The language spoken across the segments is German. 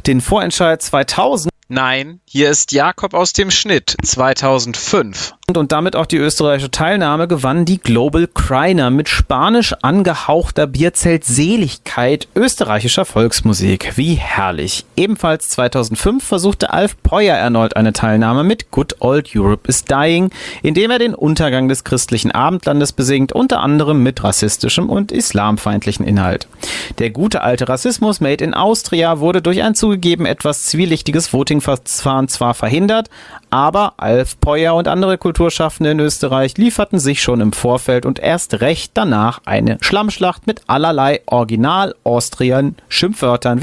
Den Vorentscheid 2000 Nein, hier ist Jakob aus dem Schnitt 2005. und damit auch die österreichische Teilnahme gewann die Global Criner mit spanisch angehauchter Bierzelt-Seligkeit österreichischer Volksmusik. Wie herrlich. Ebenfalls 2005 versuchte Alf Peuer erneut eine Teilnahme mit Good Old Europe is Dying, indem er den Untergang des christlichen Abendlandes besingt, unter anderem mit rassistischem und islamfeindlichen Inhalt. Der gute alte Rassismus Made in Austria wurde durch ein zugegeben etwas zwielichtiges Votingverfahren zwar verhindert, aber Alf Peuer und andere Kulturschaffende in Österreich lieferten sich schon im Vorfeld und erst recht danach eine Schlammschlacht mit allerlei Original-Austrian-Schimpfwörtern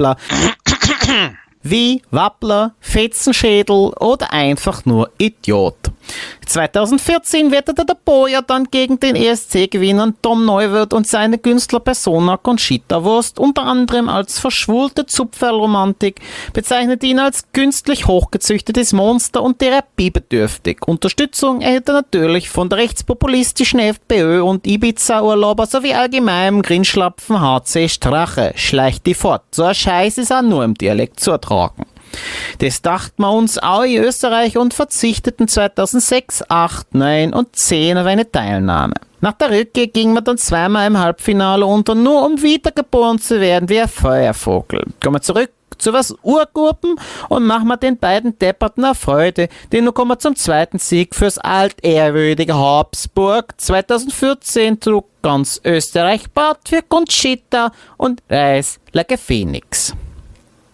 wie Wappler, Fetzenschädel oder einfach nur Idiot. 2014 wettete der Peuer dann gegen den ESC-Gewinner Tom Neuwirth und seine Künstlerpersona Conchita Wurst, unter anderem als verschwulte Zupferlromantik, bezeichnete ihn als künstlich hochgezüchtetes Monster und therapiebedürftig. Unterstützung erhielt er natürlich von der rechtspopulistischen FPÖ und Ibiza-Urlauber sowie allgemeinem Grinschlapfen HC Strache. Schleicht die fort. So ein Scheiß ist auch nur im Dialekt zu ertragen. Das dachten wir uns auch in Österreich und verzichteten 2006, 8, 9 und 10 auf eine Teilnahme. Nach der Rückkehr ging man dann zweimal im Halbfinale unter, nur um wiedergeboren zu werden wie ein Feuervogel. Kommen wir zurück zu was Urgruppen und machen wir den beiden Depperten eine Freude, denn nun kommen wir zum zweiten Sieg fürs altehrwürdige Habsburg. 2014 trug ganz Österreich Bart für Conchita und Reis like a Phoenix.